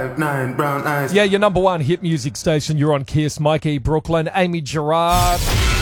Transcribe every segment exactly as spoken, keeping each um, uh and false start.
Nine brown eyes. Yeah, your number one hit music station. You're on Kiss. Mikey, Brooklyn, Amy Gerard.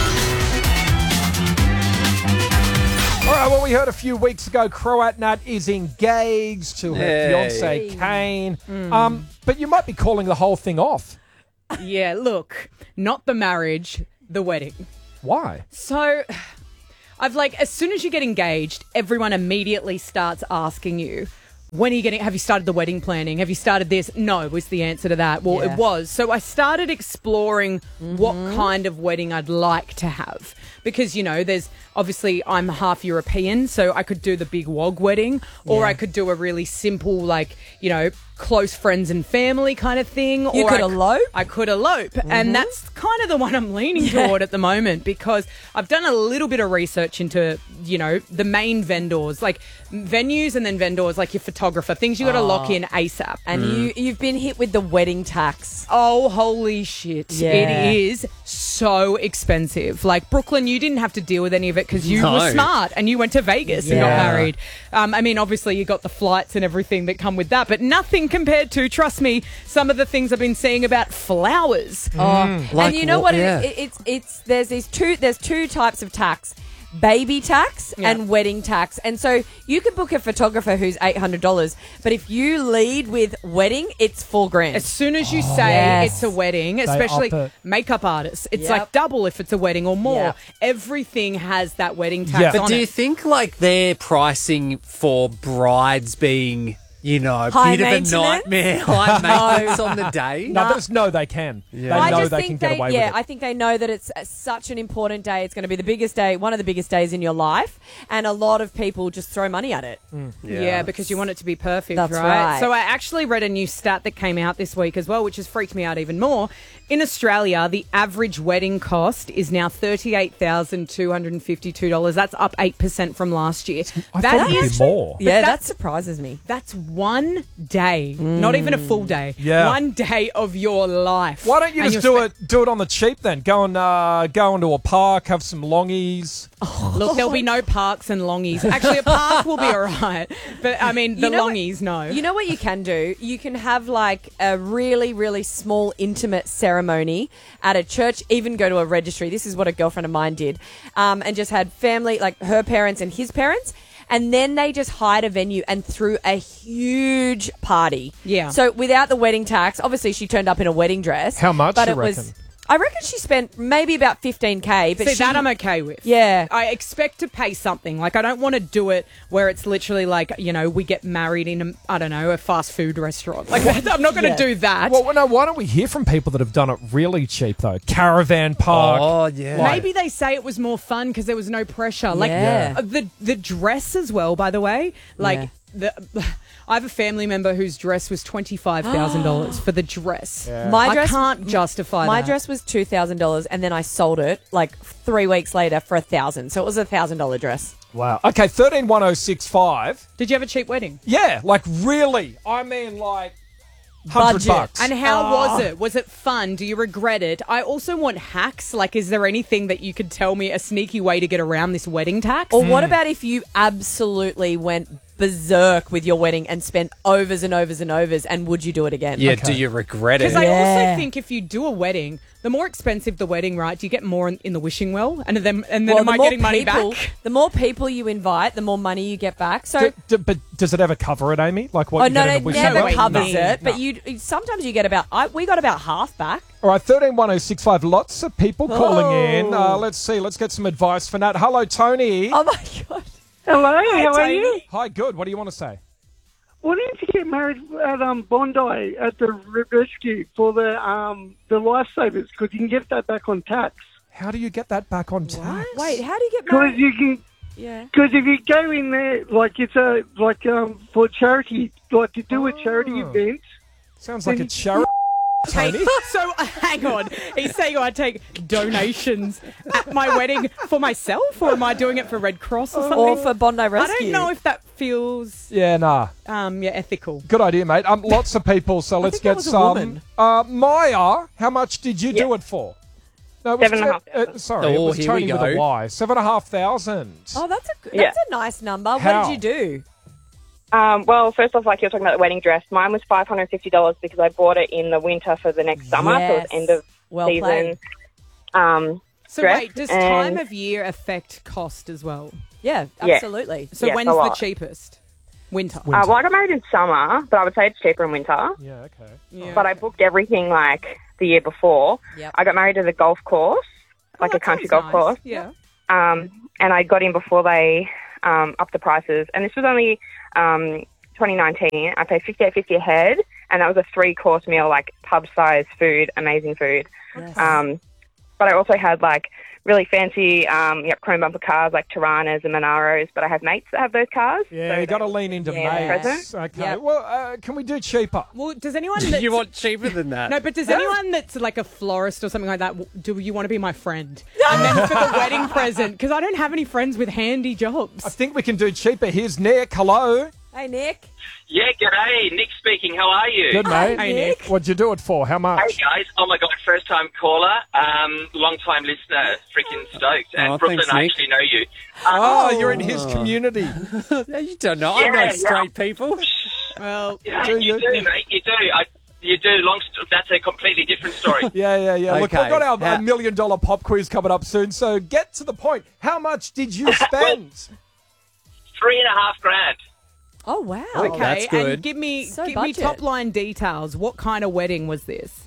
All right, well, we heard a few weeks ago Croat Nut is engaged to her Hey. fiancé, Kane. Um, but you might be calling the whole thing off. Yeah, look, not the marriage, the wedding. Why? So, I've like, as soon as you get engaged, everyone immediately starts asking you, when are you getting, have you started the wedding planning? Have you started this? No, was the answer to that. Well, Yeah. it was. So I started exploring what kind of wedding I'd like to have. Because, you know, there's obviously I'm half European, so I could do the big wog wedding, or Yeah. I could do a really simple, like, you know, close friends and family kind of thing. You or could I, elope? I could elope. And that's kind of the one I'm leaning toward at the moment, because I've done a little bit of research into, you know, the main vendors, like venues and then vendors, like your photographer, things you got to lock in ASAP. And you, you've been hit with the wedding tax. Oh, holy shit. Yeah. It is so expensive. Like, Brooklyn, you didn't have to deal with any of it because you No. were smart and you went to Vegas and got Yeah. married. Um, I mean, obviously, you got the flights and everything that come with that, but nothing compared to, trust me, some of the things I've been seeing about flowers. Oh, Like and you know what- what? yeah. It, it, it's it's there's these two there's two types of tax. Baby tax Yeah. and wedding tax. And so you could book a photographer who's eight hundred dollars, but if you lead with wedding, it's four grand. As soon as you say Yes. it's a wedding, especially up it. makeup artists, it's Yep. like double if it's a wedding or more. Yep. Everything has that wedding tax Yeah. on But do you it. think like they're pricing for brides being, you know, a High bit of a maintenance? nightmare, high maintenance on the day? No, there's no, they can. They I know just they think can get they, away yeah, with it. I think they know that it's uh, such an important day. It's going to be the biggest day, one of the biggest days in your life, and a lot of people just throw money at it. Yeah. because you want it to be perfect, That's right? right. So I actually read a new stat that came out this week as well, which has freaked me out even more. In Australia, the average wedding cost is now thirty-eight thousand two hundred fifty-two dollars. That's up eight percent from last year. I That thought it'd is be more. Yeah, that that's- surprises me. That's one day, not even a full day. Yeah. One day of your life. Why don't you And just you're do it do it on the cheap then? Go and uh, go into a park, have some longies. spe- Look, there'll be no parks and longies. Actually, a park will be all right. But, I mean, the You know what- longies, no. You know what you can do? You can have like a really, really small, intimate ceremony at a church, even go to a registry. This is what a girlfriend of mine did. Um, and just had family, like her parents and his parents. And then they just hired a venue and threw a huge party. Yeah. So without the wedding tax, obviously she turned up in a wedding dress. How much, But you it was, reckon? I reckon she spent maybe about fifteen K. But See, she, that I'm okay with. Yeah. I expect to pay something. Like, I don't want to do it where it's literally like, you know, we get married in, a, I don't know, a fast food restaurant. Like, that's, I'm not going to Yeah. do that. Well, no, why don't we hear from people that have done it really cheap, though? Caravan park. Oh, yeah. Like- Maybe they say it was more fun because there was no pressure. Like Yeah. uh, the the dress as well, by the way. Like the I have a family member whose dress was twenty-five thousand dollars for the dress. My I dress can't justify My that. dress was two thousand dollars, and then I sold it like three weeks later for a thousand. So it was a thousand dollar dress. Wow. Okay, thirteen one oh six five. Did you have a cheap wedding? Yeah, like really. I mean, like hundred Budget. bucks. And how Oh. was it? Was it fun? Do you regret it? I also want hacks. Like, is there anything that you could tell me, a sneaky way to get around this wedding tax? Or what about if you absolutely went berserk with your wedding and spent overs and overs and overs, and would you do it again? Yeah, Okay. do you regret it? Because I Yeah. also think if you do a wedding, the more expensive the wedding, right? Do you get more in, in the wishing well? And then, and then Well, am the I more getting money people, back? The more people you invite, the more money you get back. So. D- d- but does it ever cover it, Amy? Like what Oh you no, get in it a wishing never well? wait, covers no. it. But No. you sometimes you get about. I, we got about half back. All right, thirteen one oh six five. Lots of people calling in. Oh. Uh, let's see. Let's get some advice for Nat. Hello, Tony. Oh my god! Hello, how are you? Hi, good. What do you want to say? Why didn't you get married at um, Bondi at the re- rescue for the um, the lifesavers? Because you can get that back on tax. How do you get that back on tax? Wait, how do you get Because married? you can, Yeah. because if you go in there, like it's a like um for charity, like to do a charity Oh. event. Sounds like Then it's charity, Hey, Tony. so uh, hang on. He's saying I take donations at my wedding for myself, or am I doing it for Red Cross or something? Or for Bondi I Rescue? don't know if that feels Yeah, nah. um yeah ethical. Good idea, mate. Um, lots of people, so let's think that get was a some. woman. Uh, Maya, how much did you do it for? No, it was Seven and a half uh, sorry, it Oh, was here Tony we with a go. Y. Seven and a half thousand. Oh, that's a Yeah. that's a nice number. How? What did you do? Um, well, first off, like you're talking about the wedding dress, mine was five hundred fifty dollars because I bought it in the winter for the next summer, so it was Yes. end of Well season. played. Um, So dress, wait, does and- time of year affect cost as well? Yeah, Yeah. absolutely. So Yes, when's a the lot. cheapest? Winter. Uh, well, I got married in summer, but I would say it's cheaper in winter. Yeah, okay. Yeah. But I booked everything like the year before. Yep. I got married at a golf course, like Oh, a that country sounds golf nice. course. Yeah. Um, and I got in before they um, upped the prices. And this was only um, twenty nineteen. I paid fifty-eight fifty a head, and that was a three-course meal, like pub-size food, amazing food. Yes. Um, but I also had like really fancy um, yep, chrome bumper cars like Tiranas and Monaros, but I have mates that have those cars. Yeah, so you got to they- lean into Yeah. mates. Okay. Yep. Well, uh, can we do cheaper? Well, does anyone that's, You want cheaper than that? no, but does anyone that's like a florist or something like that, w- do you want to be my friend? And then for the wedding present, because I don't have any friends with handy jobs. I think we can do cheaper. Here's Nick. Hello. Hey, Nick. Yeah, g'day. Nick speaking. How are you? Good, mate. Hey, Nick. What'd you do it for? How Hey, much? guys. Oh, my God. First-time caller. Um, long-time listener. Freaking stoked. And Oh, Brooklyn, thanks, I Nick. actually know you. Oh, you're in his community. You don't know. I Yeah, know yeah. straight people. Well, Yeah, Do you you? do, mate. You do. I, you do. Long. St- that's a completely different story. Yeah, yeah, yeah. Look, Okay. we've got our How- uh, million dollar pop quiz coming up soon. So get to the point. How much did you spend? Three and a half grand. Oh, wow. Okay. okay, That's good. and give me So give me budget. top line details. What kind of wedding was this?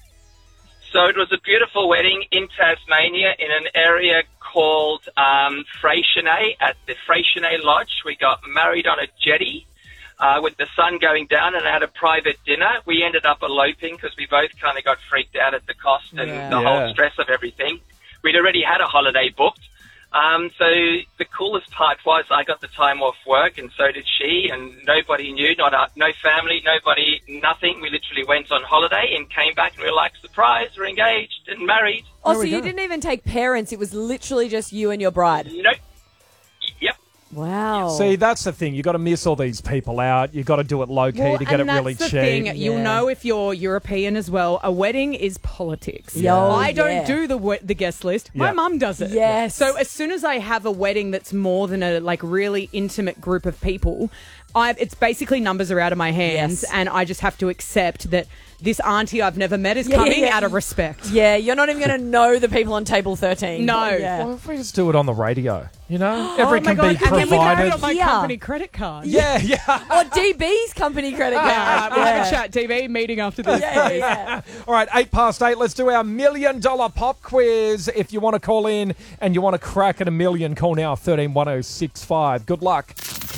So it was a beautiful wedding in Tasmania in an area called um, Freycinet at the Freycinet Lodge. We got married on a jetty uh, with the sun going down and had a private dinner. We ended up eloping because we both kind of got freaked out at the cost and Yeah. the Yeah. whole stress of everything. We'd already had a holiday booked. Um, so the coolest part was I got the time off work, and so did she, and nobody knew, not uh, no family, nobody, nothing. We literally went on holiday and came back, and we were like, surprise, we're engaged and married. Oh, There so we you go. didn't even take parents. It was literally just you and your bride. Nope. Yep. Wow. See, that's the thing. You got to miss all these people out. You got to do it low key Well, to get and it really that's cheap. the thing. You'll Yeah. know if you're European as well. A wedding is politics. Yo, I don't yeah. do the we- the guest list. My Yeah. mum does it. Yes. So as soon as I have a wedding that's more than a like really intimate group of people, I it's basically numbers are out of my hands, Yes. and I just have to accept that this auntie I've never met is Yeah, coming yeah, yeah. out of respect. Yeah, you're not even going to know the people on table thirteen. No. Yeah. Well, if we just do it on the radio, you know, every oh my can God. be And then we can have provided. it on my Yeah. company credit card. Yeah, yeah. Or D B's company credit card. Ah, we'll have a Yeah. chat, T V meeting after this. Yeah, yeah, yeah. All right, eight past eight. Let's do our million dollar pop quiz. If you want to call in and you want to crack at a million, call now thirteen one oh six five. Good luck.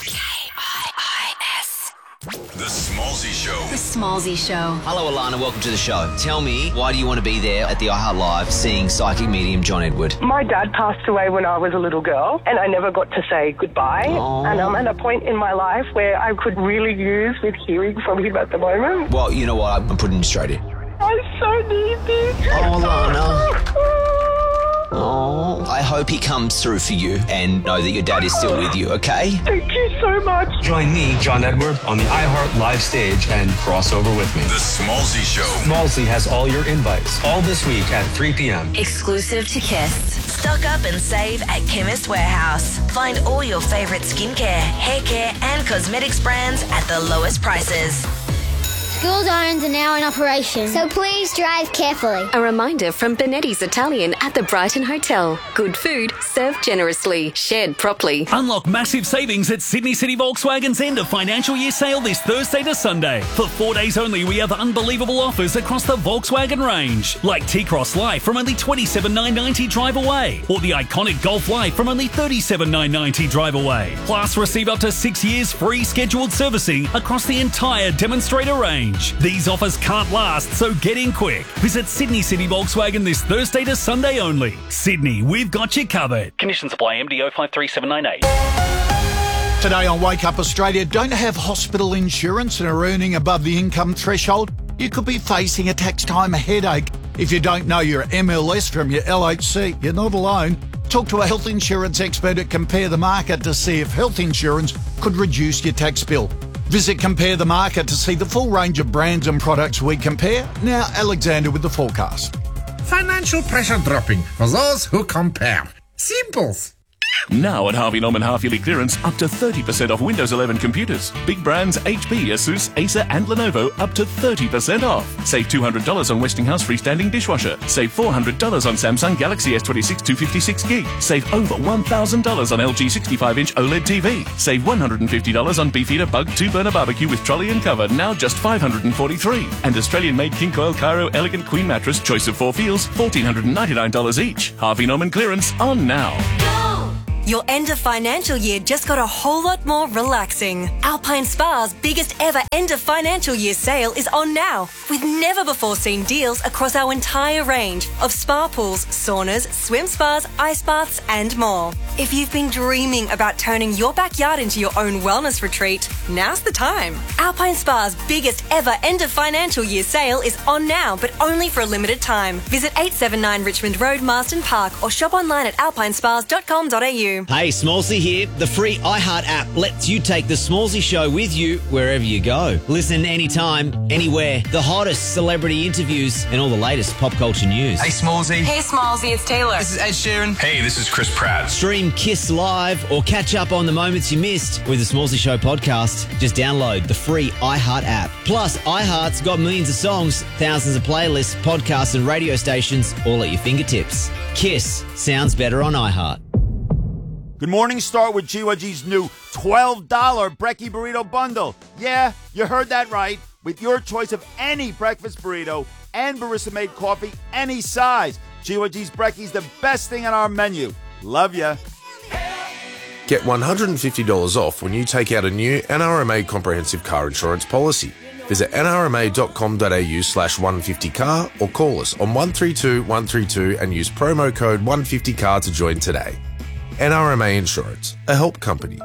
The Smallsy Show. The Smallsy Show. Hello, Alana. Welcome to the show. Tell me, why do you want to be there at the iHeart Live seeing psychic medium John Edward? My dad passed away when I was a little girl, and I never got to say goodbye. Oh. And I'm at a point in my life where I could really use with hearing from him at the moment. Well, you know what? I'm putting you straight in. I so need this. Oh, Alana. Oh, I hope he comes through for you and know that your dad is still with you, okay? Thank you so much. Join me, John Edward, on the iHeart Live stage and crossover with me. The Smallsy Show. Smallsy has all your invites, all this week at three p.m. Exclusive to Kiss. Stock up and save at Chemist Warehouse. Find all your favorite skincare, hair care, and cosmetics brands at the lowest prices. School zones are now in operation, so please drive carefully. A reminder from Benetti's Italian at the Brighton Hotel. Good food, served generously, shared properly. Unlock massive savings at Sydney City Volkswagen's end of financial year sale this Thursday to Sunday. For four days only, we have unbelievable offers across the Volkswagen range, like T-Cross Life from only twenty-seven thousand nine hundred ninety drive away, or the iconic Golf Life from only thirty-seven thousand nine hundred ninety drive away. Plus, receive up to six years free scheduled servicing across the entire demonstrator range. These offers can't last, so get in quick. Visit Sydney City Volkswagen this Thursday to Sunday only. Sydney, we've got you covered. Conditions apply. M D O five three seven nine eight. Today on Wake Up Australia, don't have hospital insurance and are earning above the income threshold? You could be facing a tax time headache. If you don't know your M L S from your L H C, you're not alone. Talk to a health insurance expert at Compare the Market to see if health insurance could reduce your tax bill. Visit Compare the Market to see the full range of brands and products we compare. Now, Alexander with the forecast. Financial pressure dropping for those who compare. Simples. Now at Harvey Norman half-yearly clearance, up to thirty percent off Windows eleven computers. Big brands H P, Asus, Acer and Lenovo up to thirty percent off. Save two hundred dollars on Westinghouse freestanding dishwasher. Save four hundred dollars on Samsung Galaxy S twenty-six two fifty-six gig. Save over one thousand dollars on L G sixty-five inch OLED T V. Save one hundred fifty dollars on Beefeater Bug two burner barbecue with trolley and cover, now just five hundred forty-three dollars. And Australian-made King Coil Cairo Elegant Queen Mattress, choice of four feels, one thousand four hundred ninety-nine dollars each. Harvey Norman clearance on now. Your end of financial year just got a whole lot more relaxing. Alpine Spa's biggest ever end of financial year sale is on now, with never before seen deals across our entire range of spa pools, saunas, swim spas, ice baths and more. If you've been dreaming about turning your backyard into your own wellness retreat, now's the time. Alpine Spa's biggest ever end of financial year sale is on now, but only for a limited time. Visit eight seventy-nine Richmond Road, Marsden Park, or shop online at alpine spas dot com dot a u. Hey, Smallsy here. The free iHeart app lets you take the Smallsy show with you wherever you go. Listen anytime, anywhere. The hottest celebrity interviews and all the latest pop culture news. Hey, Smallsy. Hey, Smallsy, it's Taylor. This is Ed Sheeran. Hey, this is Chris Pratt. Stream Kiss Live or catch up on the moments you missed with the Smallsy Show podcast. Just download the free iHeart app. Plus, iHeart's got millions of songs, thousands of playlists, podcasts and radio stations all at your fingertips. Kiss sounds better on iHeart. Good morning, start with G Y G's new twelve dollars Brekkie Burrito Bundle. Yeah, you heard that right. With your choice of any breakfast burrito and barista-made coffee, any size. G Y G's Brekkie's the best thing on our menu. Love ya. Get one hundred fifty dollars off when you take out a new N R M A comprehensive car insurance policy. Visit n r m a dot com dot a u slash one fifty car or call us on one three two one three two and use promo code one fifty car to join today. N R M A Insurance, a help company.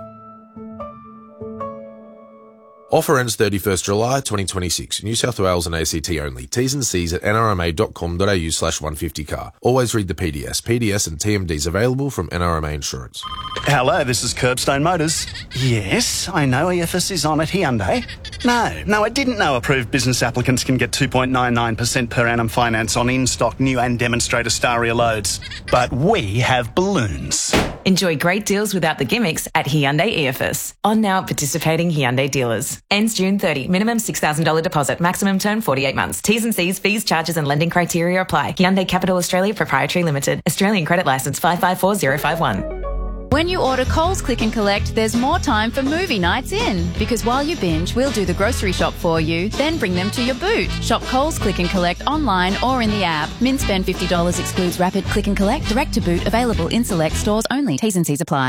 Offer ends thirty-first July twenty twenty-six. New South Wales and A C T only. T's and C's at n r m a dot com dot a u slash one fifty car. Always read the P D S. P D S and T M Ds available from N R M A Insurance. Hello, this is Curbstone Motors. Yes, I know E F S is on at Hyundai. No, no, I didn't know approved business applicants can get two point nine nine percent per annum finance on in-stock new and demonstrator Staria loads. But we have balloons. Enjoy great deals without the gimmicks at Hyundai E F S. On now at participating Hyundai dealers. Ends June thirtieth. Minimum six thousand dollars deposit. Maximum term forty-eight months. T's and C's, fees, charges and lending criteria apply. Hyundai Capital Australia Proprietary Limited. Australian credit licence five five four zero five one. When you order Coles Click and Collect, there's more time for movie nights in. Because while you binge, we'll do the grocery shop for you, then bring them to your boot. Shop Coles Click and Collect online or in the app. Min spend fifty dollars excludes rapid click and collect, direct to boot, available in select stores only. T's and C's apply.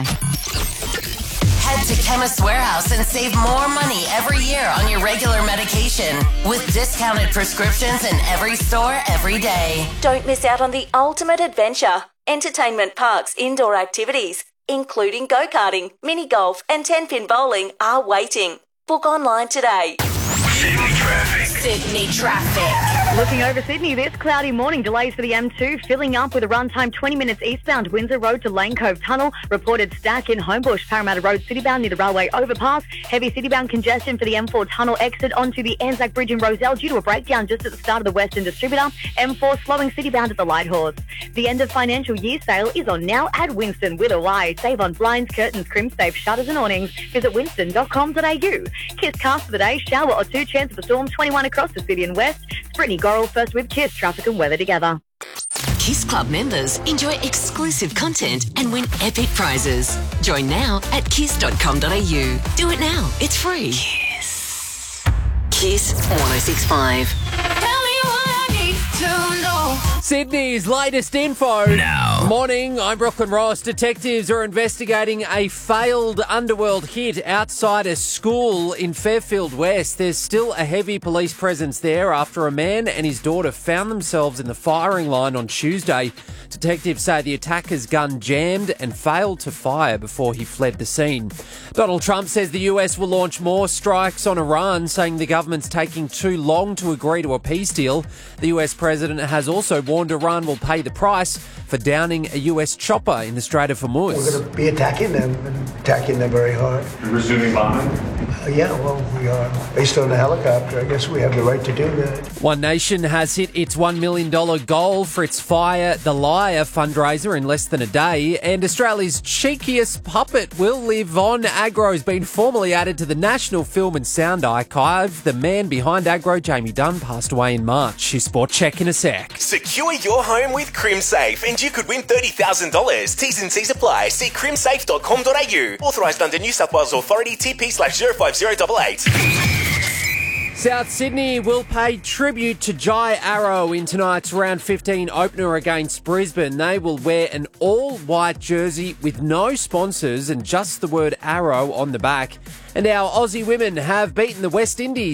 Head to Chemist Warehouse and save more money every year on your regular medication with discounted prescriptions in every store every day. Don't miss out on the ultimate adventure. Entertainment parks, indoor activities, including go-karting, mini golf and ten-pin bowling are waiting. Book online today. Sydney traffic. Sydney traffic. Looking over Sydney, this cloudy morning, delays for the M two, filling up with a runtime twenty minutes eastbound Windsor Road to Lane Cove Tunnel. Reported stack in Homebush, Parramatta Road citybound near the railway overpass. Heavy citybound congestion for the M four tunnel exit onto the Anzac Bridge in Rozelle due to a breakdown just at the start of the Western Distributor. M four slowing citybound at the Lighthorse. The end of financial year sale is on now at Winston with a Y. Save on blinds, curtains, crimp safe, shutters and awnings. Visit winston dot com dot a u. Kiss cast for the day, shower or two, chance of a storm, twenty-one across the city and west. Brittany Gorrell first with Kiss, traffic and weather together. Kiss Club members enjoy exclusive content and win epic prizes. Join now at kiss dot com dot a u. Do it now. It's free. Kiss. Kiss one oh six point five. Sydney's latest info. Now. Morning, I'm Brooklyn Ross. Detectives are investigating a failed underworld hit outside a school in Fairfield West. There's still a heavy police presence there after a man and his daughter found themselves in the firing line on Tuesday. Detectives say the attacker's gun jammed and failed to fire before he fled the scene. Donald Trump says the U S will launch more strikes on Iran, saying the government's taking too long to agree to a peace deal. The U S president has also warned Iran will pay the price for downing a U S chopper in the Strait of Hormuz. We're going to be attacking them and attacking them very hard. Resuming bombing? Uh, yeah, well, we are. Based on the helicopter, I guess we have the right to do that. One Nation has hit its one million dollars goal for its Fire the Liar fundraiser in less than a day, and Australia's cheekiest puppet will live on. Aggro has been formally added to the National Film and Sound Archive. The man behind Aggro, Jamie Dunn, passed away in March. His sport check in a sec. Secure your home with CrimSafe and you could win thirty thousand dollars. T's and C's apply. See crim safe dot com dot a u. Authorised under New South Wales Authority T P slash zero five zero eight eight. South Sydney will pay tribute to Jai Arrow in tonight's round fifteen opener against Brisbane. They will wear an all-white jersey with no sponsors and just the word Arrow on the back. And our Aussie women have beaten the West Indies